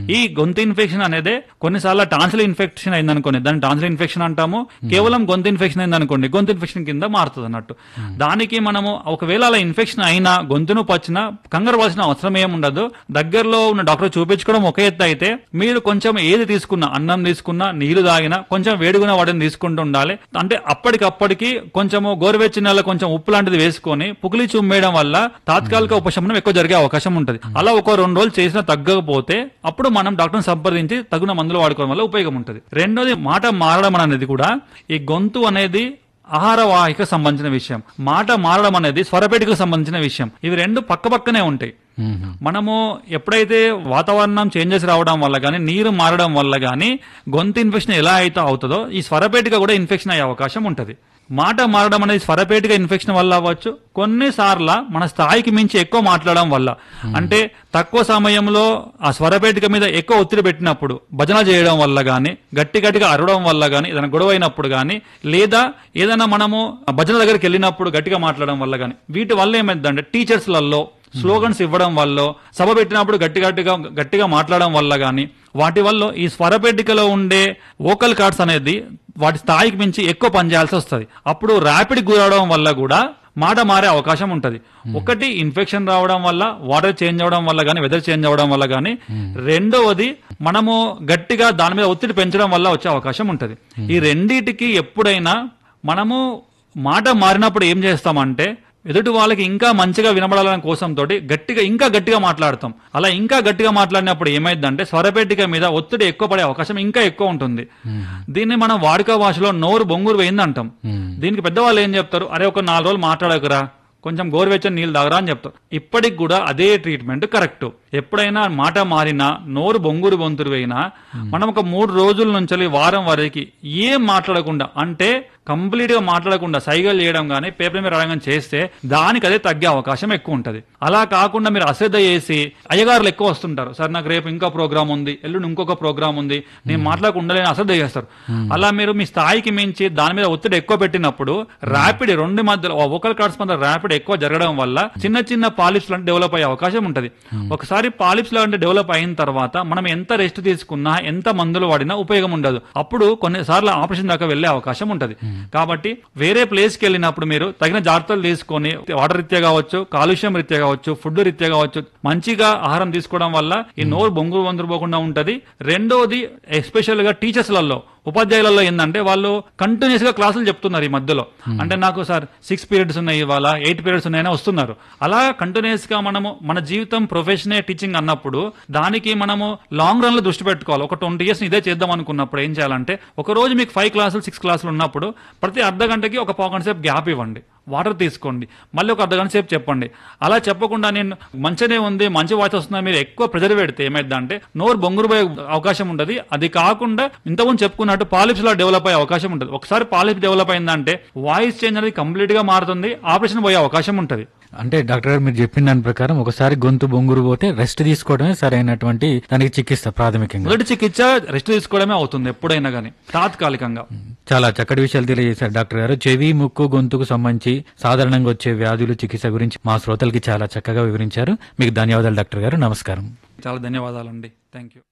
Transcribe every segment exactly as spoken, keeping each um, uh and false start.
ఈ గొంతు ఇన్ఫెక్షన్ అనేది కొన్నిసార్లు టాన్సిల్ ఇన్ఫెక్షన్ అయిందనుకోండి, దాన్ని టాన్సిల్ ఇన్ఫెక్షన్ అంటాము. కేవలం గొంతు ఇన్ఫెక్షన్ అయిందనుకోండి, గొంతు ఇన్ఫెక్షన్ కింద మారుతుంది అన్నట్టు. దానికి మనము ఒకవేళ అలా ఇన్ఫెక్షన్ అయినా, గొంతును పచ్చినా కంగారు పడాల్సిన అవసరం ఏముండదు. దగ్గరలో ఉన్న డాక్టర్ చూపించుకోవడం ఒక ఎత్తు అయితే, మీరు కొంచెం ఏది తీసుకున్నా, అన్నం తీసుకున్నా, నీళ్లు తాగినా కొంచెం వేడిగున్న వాటిని తీసుకుంటూ ఉండాలి. అంటే అప్పటికప్పటికి కొంచెము గోరువెచ్చని నీళ్ళలో కొంచెం ఉప్పు లాంటిది వేసుకొని పుకిలి చుమ్మేయడం వల్ల తాత్కాలిక ఉపశమనం ఎక్కువ జరిగే అవకాశం ఉంటుంది. అలా ఒక రెండు రోజులు చేసినా తగ్గకపోతే అప్పుడు మనం డాక్టర్ని సంప్రదించి తగిన మందులు వాడుకోవడం వల్ల ఉపయోగం ఉంటుంది. రెండోది మాట మారడం అనేది కూడా, ఈ గొంతు అనేది ఆహార వాహిక సంబంధించిన విషయం, మాట మారడం అనేది స్వరపేటికకు సంబంధించిన విషయం. ఇవి రెండు పక్క పక్కనే ఉంటాయి. మనము ఎప్పుడైతే వాతావరణం చేంజెస్ రావడం వల్ల గానీ, నీరు మారడం వల్ల గానీ గొంతు ఇన్ఫెక్షన్ ఎలా అయితే అవుతుందో ఈ స్వరపేటిక కూడా ఇన్ఫెక్షన్ అయ్యే అవకాశం ఉంటుంది. మాట మారడం అనేది స్వరపేటిక ఇన్ఫెక్షన్ వల్ల అవ్వచ్చు, కొన్నిసార్లు మన స్థాయికి మించి ఎక్కువ మాట్లాడడం వల్ల, అంటే తక్కువ సమయంలో ఆ స్వరపేటిక మీద ఎక్కువ ఒత్తిడి పెట్టినప్పుడు, భజన చేయడం వల్ల గానీ, గట్టి గట్టిగా అరవడం వల్ల గానీ, ఏదైనా గొడవ అయినప్పుడు గానీ, లేదా ఏదైనా మనము భజన దగ్గరికి వెళ్ళినప్పుడు గట్టిగా మాట్లాడడం వల్ల గానీ, వీటి వల్ల ఏమైందంటే టీచర్స్లలో స్లోగన్స్ ఇవ్వడం వల్ల, సభ పెట్టినప్పుడు గట్టి గట్టిగా గట్టిగా మాట్లాడడం వల్ల గానీ, వాటి వల్ల ఈ స్వరపేటికలో ఉండే వోకల్ కార్డ్స్ అనేది వాటి స్థాయికి మించి ఎక్కువ పనిచేయాల్సి వస్తుంది. అప్పుడు ర్యాపిడ్ గురవడం వల్ల కూడా మాట మారే అవకాశం ఉంటుంది. ఒకటి ఇన్ఫెక్షన్ రావడం వల్ల, వాటర్ చేంజ్ అవడం వల్ల గానీ, వెదర్ చేంజ్ అవడం వల్ల గానీ, రెండవది మనము గట్టిగా దాని మీద ఒత్తిడి పెంచడం వల్ల వచ్చే అవకాశం ఉంటుంది. ఈ రెండిటికి ఎప్పుడైనా మనము మాట మారినప్పుడు ఏం చేస్తామంటే, ఎదుటి వాళ్ళకి ఇంకా మంచిగా వినబడాలనే కోసం తోటి గట్టిగా ఇంకా గట్టిగా మాట్లాడతాం. అలా ఇంకా గట్టిగా మాట్లాడినప్పుడు ఏమైందంటే స్వరపేటిక మీద ఒత్తిడి ఎక్కువ పడే అవకాశం ఇంకా ఎక్కువ ఉంటుంది. దీన్ని మనం వాడుక భాషలో నోరు బొంగురు వేయింది అంటాం. దీనికి పెద్దవాళ్ళు ఏం చెప్తారు, అరే ఒక నాలుగు రోజులు మాట్లాడకురా, కొంచెం గోరువెచ్చని నీళ్ళు తాగరా అని చెప్తారు. ఇప్పటికి కూడా అదే ట్రీట్మెంట్ కరెక్ట్. ఎప్పుడైనా మాట మారినా, నోరు బొంగురు బొంతురు అయినా మనం ఒక మూడు రోజుల నుంచి వారం వరకు ఏం మాట్లాడకుండా, అంటే కంప్లీట్ గా మాట్లాడకుండా సైగలు చేయడం గానీ, పేపర్ మీద రాయడం చేస్తే దానికి అదే తగ్గే అవకాశం ఎక్కువ ఉంటుంది. అలా కాకుండా మీరు అశ్రద్ధ చేసి, అయ్యగారులు ఎక్కువ వస్తుంటారు, సార్ నాకు రేపు ఇంకా ప్రోగ్రామ్ ఉంది, ఎల్లుండి ఇంకొక ప్రోగ్రామ్ ఉంది, నేను మాట్లాడకుండా అశ్రద్ధ చేస్తారు. అలా మీరు మీ స్థాయికి మించి దాని మీద ఒత్తిడి ఎక్కువ పెట్టినప్పుడు ర్యాపిడ్ రెండు మధ్యలో వోకల్ కార్డ్స్ మధ్య ర్యాపిడ్ ఎక్కువ జరగడం వల్ల చిన్న చిన్న పాలిప్స్ లాంటి డెవలప్ అయ్యే అవకాశం ఉంటుంది. ఒకసారి పాలిప్స్ లాంటి డెవలప్ అయిన తర్వాత మనం ఎంత రెస్ట్ తీసుకున్నా, ఎంత మందులు వాడినా ఉపయోగం ఉండదు. అప్పుడు కొన్నిసార్లు ఆపరేషన్ దాకా వెళ్లే అవకాశం ఉంటుంది. కాబట్టి వేరే ప్లేస్ కి వెళ్ళినప్పుడు మీరు తగిన జాగ్రత్తలు తీసుకొని, వాటర్ రీత్యా కావచ్చు, కాలుష్యం రీత్యా కావచ్చు, ఫుడ్ రీత్యా కావచ్చు, మంచిగా ఆహారం తీసుకోవడం వల్ల ఈ నోరు బొంగురు బొందురు పోకుండా ఉంటది. రెండోది ఎస్పెషల్ గా టీచర్స్లలో, ఉపాధ్యాయులలో ఏంటంటే వాళ్ళు కంటిన్యూస్ గా క్లాసులు చెప్తున్నారు ఈ మధ్యలో. అంటే నాకు సార్ సిక్స్ పీరియడ్స్ ఉన్నాయి, ఇవాళ ఎయిట్ పీరియడ్స్ ఉన్నాయని వస్తున్నారు. అలా కంటిన్యూస్ గా మనము మన జీవితం ప్రొఫెషనే టీచింగ్ అన్నప్పుడు దానికి మనము లాంగ్ రన్ లో దృష్టి పెట్టుకోవాలి. ఒక ట్వంటీ ఇయర్స్ ఇదే చేద్దాం అనుకున్నప్పుడు ఏం చేయాలంటే, ఒక రోజు మీకు ఫైవ్ క్లాసులు సిక్స్ క్లాసులు ఉన్నప్పుడు ప్రతి అర్ధ గంటకి ఒక పావు గంట సేపు గ్యాప్ ఇవ్వండి, వాటర్ తీసుకోండి, మళ్ళీ ఒక అర్ధ గంట సేపు చెప్పండి. అలా చెప్పకుండా నేను మంచిగానే ఉంది, మంచి వాచ్ వస్తున్నా మీరు ఎక్కువ ప్రెజర్ పెడితే ఏమైందంటే నోరు బొంగురు పోయే అవకాశం ఉంటుంది. అది కాకుండా ఇంతకుముందు చెప్పుకున్నట్టు పాలిప్స్ లా డెవలప్ అయ్యే అవకాశం ఉంటుంది. ఒకసారి పాలిప్స్ డెవలప్ అయిందంటే వాయిస్ చేంజ్ అనేది కంప్లీట్ గా మారుతుంది, ఆపరేషన్ పోయే అవకాశం ఉంటుంది. అంటే డాక్టర్ గారు మీరు చెప్పిన దాని ప్రకారం ఒకసారి గొంతు బొంగురు పోతే రెస్ట్ తీసుకోవడమే సరైనటువంటి దానికి చికిత్స. ప్రాథమికంగా మొదటి చికిత్స రెస్ట్ తీసుకోవడమే అవుతుంది ఎప్పుడైనా గానీ, తాత్కాలికంగా. చాలా చక్కటి విషయాలు తెలియజేశారు డాక్టర్ గారు. చెవి, ముక్కు, గొంతుకు సంబంధించి సాధారణంగా వచ్చే వ్యాధులు చికిత్స గురించి మా శ్రోతలకి చాలా చక్కగా వివరించారు. మీకు ధన్యవాదాలు డాక్టర్ గారు. నమస్కారం. చాలా ధన్యవాదాలండి. Thank you.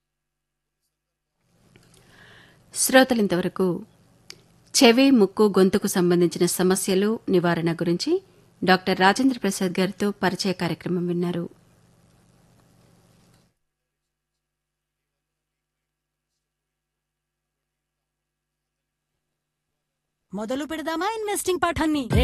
శ్రోతలు ఇంతవరకు చెవి, ముక్కు, గొంతుకు సంబంధించిన సమస్యలు, నివారణ గురించి డాక్టర్ రాజేంద్ర ప్రసాద్ గారితో పరిచయ కార్యక్రమం విన్నారు. మొదలు పెడదామా ఇన్వెస్టింగ్ పాఠాన్ని?